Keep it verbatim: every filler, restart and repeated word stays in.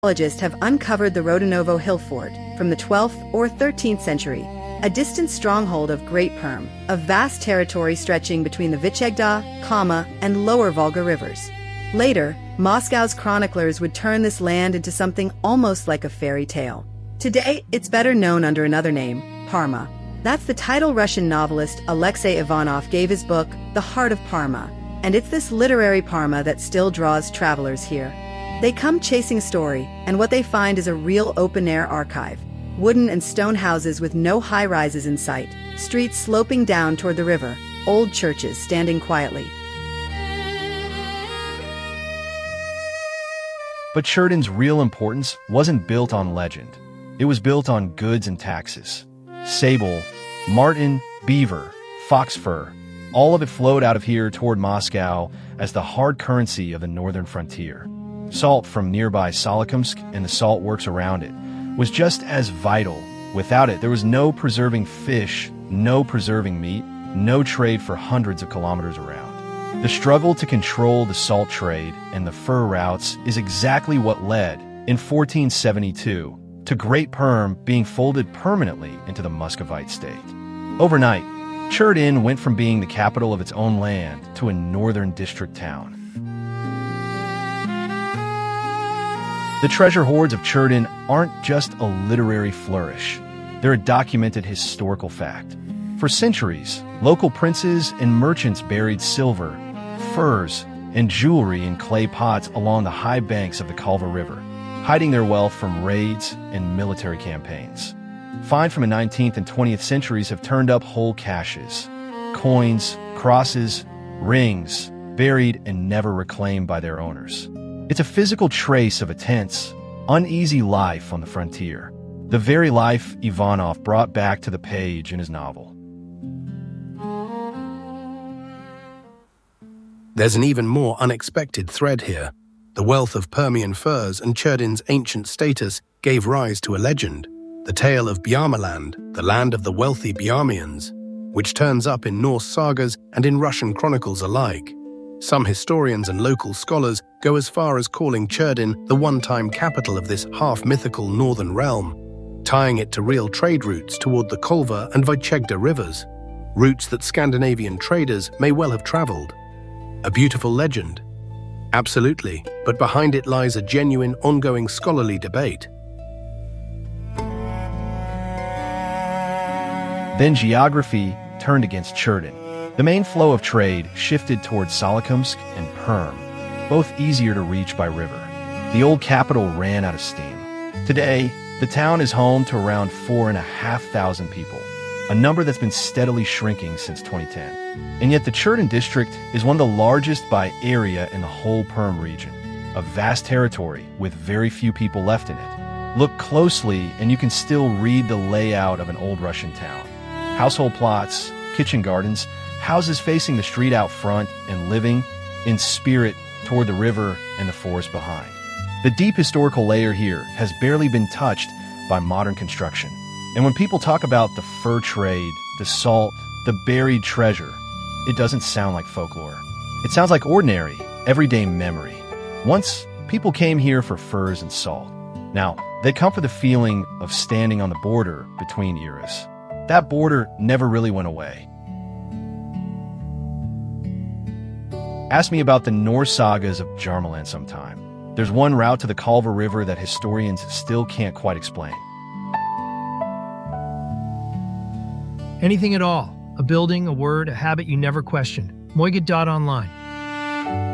Archaeologists have uncovered the Rodanovo Hill Fort from the twelfth or thirteenth century, a distant stronghold of Great Perm, a vast territory stretching between the Vychegda, Kama, and Lower Volga rivers. Later, Moscow's chroniclers would turn this land into something almost like a fairy tale. Today, it's better known under another name, Parma. That's the title Russian novelist Alexei Ivanov gave his book, The Heart of Parma, and it's this literary Parma that still draws travelers here. They come chasing a story, and what they find is a real open-air archive. Wooden and stone houses with no high-rises in sight, streets sloping down toward the river, old churches standing quietly. But Cherdyn's real importance wasn't built on legend. It was built on goods and taxes. Sable, marten, beaver, fox fur, all of it flowed out of here toward Moscow as the hard currency of the northern frontier. Salt from nearby Solikamsk and the salt works around it was just as vital. Without it, there was no preserving fish, no preserving meat, no trade for hundreds of kilometers around. The struggle to control the salt trade and the fur routes is exactly what led, in fourteen seventy-two, to Great Perm being folded permanently into the Muscovite state. Overnight, Cherdyn went from being the capital of its own land to a northern district town. The treasure hoards of Cherdyn aren't just a literary flourish. They're a documented historical fact. For centuries, local princes and merchants buried silver, furs, and jewelry in clay pots along the high banks of the Kalva River, hiding their wealth from raids and military campaigns. Finds from the nineteenth and twentieth centuries have turned up whole caches, coins, crosses, rings, buried and never reclaimed by their owners. It's a physical trace of a tense, uneasy life on the frontier, the very life Ivanov brought back to the page in his novel. There's an even more unexpected thread here. The wealth of Permian furs and Cherdyn's ancient status gave rise to a legend, the tale of Byarmaland, the land of the wealthy Byarmians, which turns up in Norse sagas and in Russian chronicles alike. Some historians and local scholars go as far as calling Cherdyn the one-time capital of this half-mythical northern realm, tying it to real trade routes toward the Kolva and Vychegda rivers, routes that Scandinavian traders may well have traveled. A beautiful legend? Absolutely, but behind it lies a genuine, ongoing scholarly debate. Then geography turned against Cherdyn. The main flow of trade shifted towards Solikamsk and Perm, both easier to reach by river. The old capital ran out of steam. Today, the town is home to around four and a half thousand people, a number that's been steadily shrinking since twenty ten. And yet the Cherdyn district is one of the largest by area in the whole Perm region, a vast territory with very few people left in it. Look closely and you can still read the layout of an old Russian town. Household plots, kitchen gardens, houses facing the street out front and living, in spirit, toward the river and the forest behind. The deep historical layer here has barely been touched by modern construction. And when people talk about the fur trade, the salt, the buried treasure, it doesn't sound like folklore. It sounds like ordinary, everyday memory. Once, people came here for furs and salt. Now, they come for the feeling of standing on the border between eras. That border never really went away. Ask me about the Norse sagas of Byarmaland sometime. There's one route to the Kalva River that historians still can't quite explain. Anything at all. A building, a word, a habit you never questioned. Moiget dot online.